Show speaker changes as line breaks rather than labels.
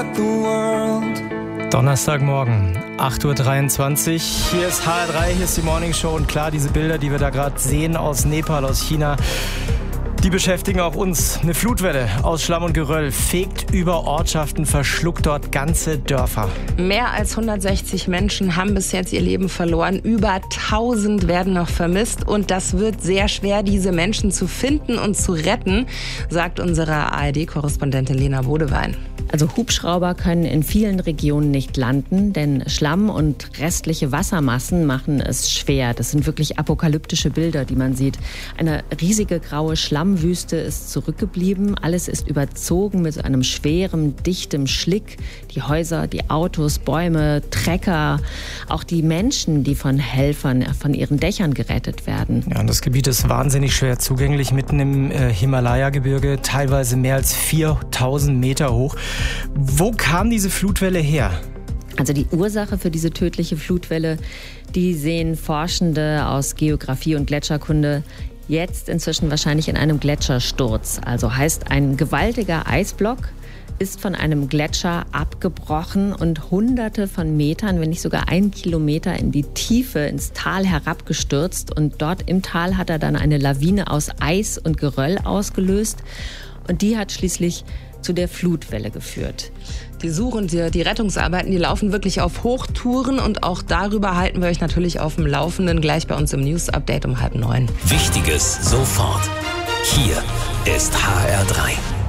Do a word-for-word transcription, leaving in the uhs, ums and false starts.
Donnerstagmorgen, acht Uhr dreiundzwanzig. Hier ist H R drei, hier ist die Morning Show. Und klar, diese Bilder, die wir da gerade sehen aus Nepal, aus China, die beschäftigen auch uns. Eine Flutwelle aus Schlamm und Geröll fegt über Ortschaften, verschluckt dort ganze Dörfer.
Mehr als hundertsechzig Menschen haben bis jetzt ihr Leben verloren. Über tausend werden noch vermisst. Und das wird sehr schwer, diese Menschen zu finden und zu retten, sagt unsere A R D-Korrespondentin Lena Bodewein.
Also Hubschrauber können in vielen Regionen nicht landen, denn Schlamm und restliche Wassermassen machen es schwer. Das sind wirklich apokalyptische Bilder, die man sieht. Eine riesige graue Schlammwüste ist zurückgeblieben. Alles ist überzogen mit einem schweren, dichtem Schlick. Die Häuser, die Autos, Bäume, Trecker, auch die Menschen, die von Helfern von ihren Dächern gerettet werden.
Ja, und das Gebiet ist wahnsinnig schwer zugänglich, mitten im äh, Himalaya-Gebirge, teilweise mehr als viertausend Meter hoch. Wo kam diese Flutwelle her?
Also die Ursache für diese tödliche Flutwelle, die sehen Forschende aus Geografie und Gletscherkunde jetzt inzwischen wahrscheinlich in einem Gletschersturz. Also heißt, ein gewaltiger Eisblock ist von einem Gletscher abgebrochen und hunderte von Metern, wenn nicht sogar ein Kilometer in die Tiefe, ins Tal herabgestürzt. Und dort im Tal hat er dann eine Lawine aus Eis und Geröll ausgelöst. Und die hat schließlich zu der Flutwelle geführt.
Die Such- und die, die Rettungsarbeiten, die laufen wirklich auf Hochtouren. Und auch darüber halten wir euch natürlich auf dem Laufenden, gleich bei uns im News-Update um halb neun.
Wichtiges sofort. Hier ist H R drei.